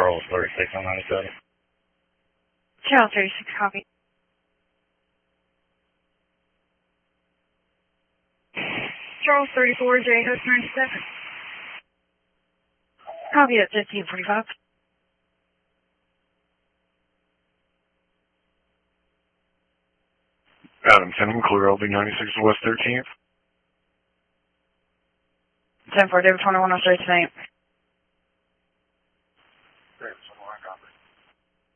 Charles 36 on 97. Charles 36, copy. Charles 34, J Host 97. Copy at 1545. Adam 10, clear LD 96 West 13th. 10-4, David 21 on 38.